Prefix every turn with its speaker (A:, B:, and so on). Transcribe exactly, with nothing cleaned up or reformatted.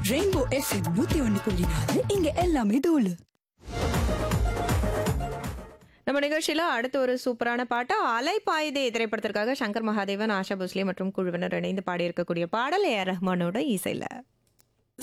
A: Rainbow FM நூத்தி ஒன்னு புள்ளி நாலு இங்க எல்லாமே தோலு.
B: நம்ம நிகழ்ச்சியில அடுத்த ஒரு சூப்பரான பாட்டு அலைப்பாயுதே திரைப்படத்திற்காக சங்கர் மகாதேவன், ஆஷா போஸ்லே மற்றும் குழுவினர் இணைந்து பாடியிருக்கக்கூடிய பாடல் ஏ ஆர் ரஹ்மானோட இசையில.